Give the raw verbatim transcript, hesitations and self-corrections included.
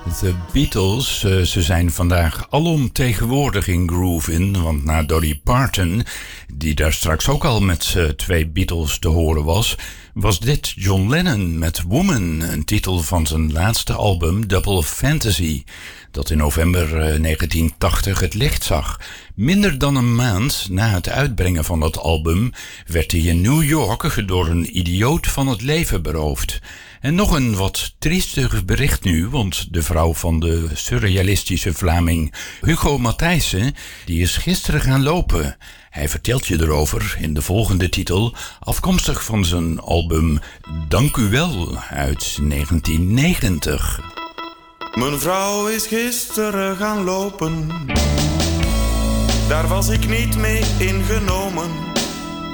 The Beatles, uh, ze zijn vandaag alomtegenwoordig in groovin, want na Dolly Parton, die daar straks ook al met uh, twee Beatles te horen was, was dit John Lennon met Woman, een titel van zijn laatste album Double Fantasy, dat in november uh, negentien tachtig het licht zag. Minder dan een maand na het uitbrengen van dat album werd hij in New York door een idioot van het leven beroofd. En nog een wat triestig bericht nu, want de vrouw van de surrealistische Vlaming Hugo Matthijssen, die is gisteren gaan lopen. Hij vertelt je erover in de volgende titel, afkomstig van zijn album Dank u wel uit negentien negentig. Mijn vrouw is gisteren gaan lopen, daar was ik niet mee ingenomen.